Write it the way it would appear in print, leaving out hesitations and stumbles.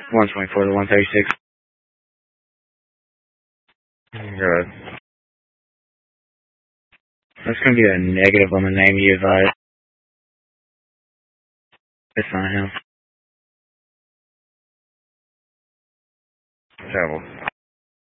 124 to 136. Good. That's going to be a negative on the name you advised. It's not him. Terrible.